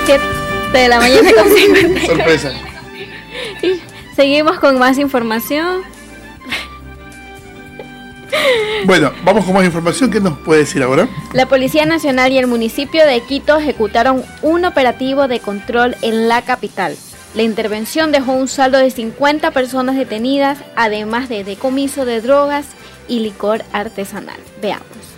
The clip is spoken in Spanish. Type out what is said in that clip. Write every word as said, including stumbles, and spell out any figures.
siete de la mañana con cincuenta. Sorpresa. Y seguimos con más información. Bueno, vamos con más información. ¿Qué nos puede decir ahora? La Policía Nacional y el municipio de Quito ejecutaron un operativo de control en la capital. La intervención dejó un saldo de cincuenta personas detenidas, además de decomiso de drogas y licor artesanal. Veamos.